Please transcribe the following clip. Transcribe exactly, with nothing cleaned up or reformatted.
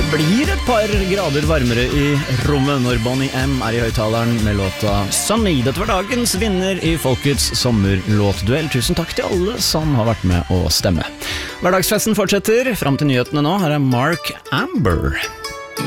blir et par grader varmere i rommet når Bonnie M er i høyttaleren med låta Sunny. Dette var dagens vinner i Folkets sommerlåtduell. Tusen takk til alle som har vært med å stemme. Hverdagsfesten fortsetter. Fram til nyhetene nå, her er Mark Amber.